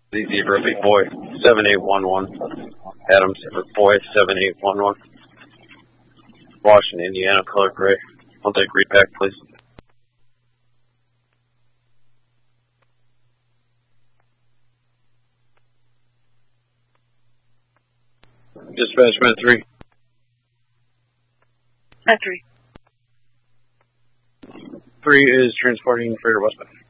Zebra, Big Boy, 7811. Adams, Big Boy, 7811. Washington, Indiana, color gray. I'll take read back, please. Dispatch, Met 3. Met 3. 3 is transporting freighter westbound.